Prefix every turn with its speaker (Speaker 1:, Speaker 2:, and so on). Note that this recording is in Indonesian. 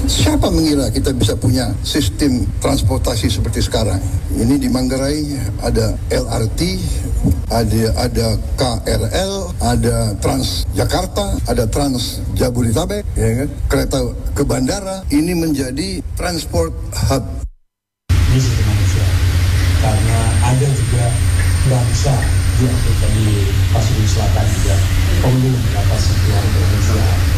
Speaker 1: Siapa mengira kita bisa punya sistem transportasi seperti sekarang? Ini di Manggarai ada LRT, ada KRL, ada Transjakarta, ada Trans Jabodetabek, ya kan? Kereta ke bandara. Ini menjadi transport hub.
Speaker 2: Ini sisi manusia, karena ada juga bangsa di Afrika, di Pasifik Selatan juga perlu mendapat sentuhan kemanusiaan.